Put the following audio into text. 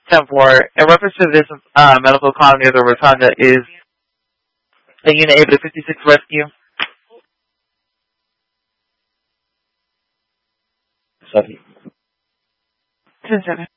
10-4. In reference to this medical call near the rotunda, is the unit able to 56 rescue? 7. 10-7.